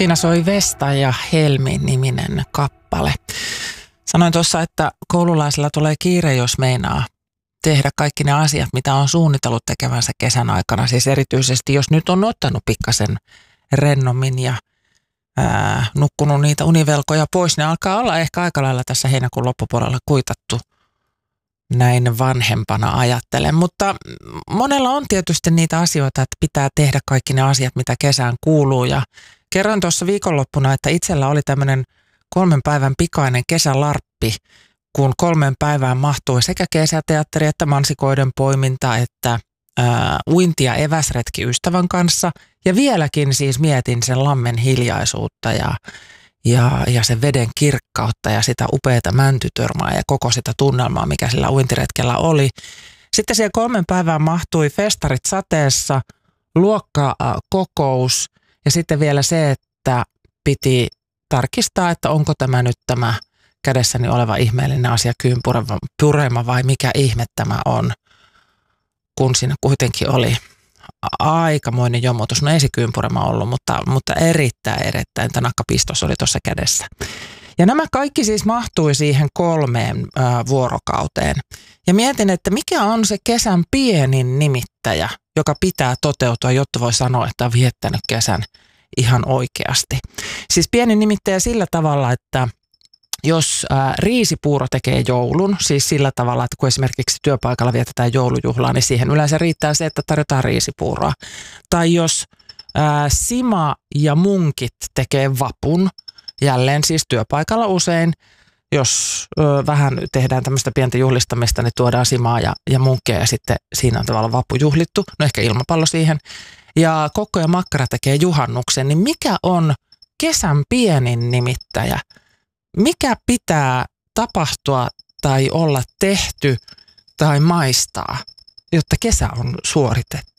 Siinä soi Vesta ja Helmi-niminen kappale. Sanoin tuossa, että koululaisilla tulee kiire, jos meinaa tehdä kaikki ne asiat, mitä on suunnitellut tekevänsä kesän aikana. Siis erityisesti, jos nyt on ottanut pikkasen rennommin ja nukkunut niitä univelkoja pois, ne alkaa olla ehkä aika lailla tässä heinäkuun loppupuolella kuitattu. Näin vanhempana ajattelen, mutta monella on tietysti niitä asioita, että pitää tehdä kaikki ne asiat, mitä kesään kuuluu. Ja kerroin tuossa viikonloppuna, että itsellä oli tämmöinen 3 päivän pikainen kesälarppi, kun 3 päivään mahtui sekä kesäteatteri että mansikoiden poiminta, että uinti ja eväsretki ystävän kanssa. Ja vieläkin siis mietin sen lammen hiljaisuutta ja sen veden kirkkautta ja sitä upeata mäntytörmaa ja koko sitä tunnelmaa, mikä sillä uintiretkellä oli. Sitten siellä 3 päivään mahtui festarit sateessa, luokkakokous ja sitten vielä se, että piti tarkistaa, että onko tämä nyt tämä kädessäni oleva ihmeellinen asia kyynpurema vai mikä ihme tämä on, kun siinä kuitenkin oli aikamoinen jomutus. No ei se kyynpurema ollut, mutta erittäin tanakkapistos oli tuossa kädessä. Ja nämä kaikki siis mahtui siihen 3 vuorokauteen. Ja mietin, että mikä on se kesän pienin nimittäjä, joka pitää toteutua, jotta voi sanoa, että on viettänyt kesän ihan oikeasti. Siis pieni nimittäjä sillä tavalla, että jos riisipuuro tekee joulun, siis sillä tavalla, että kun esimerkiksi työpaikalla vietetään joulujuhlaa, niin siihen yleensä riittää se, että tarjotaan riisipuuroa. Tai jos Sima ja munkit tekee vapun, jälleen siis työpaikalla usein, jos vähän tehdään tämmöistä pientä juhlistamista, niin tuodaan Simaa ja munkkeja ja sitten siinä on tavallaan vappu juhlittu, no ehkä ilmapallo siihen. Ja kokko ja makkara tekee juhannuksen, niin mikä on kesän pienin nimittäjä? Mikä pitää tapahtua tai olla tehty tai maistaa, jotta kesä on suoritettu?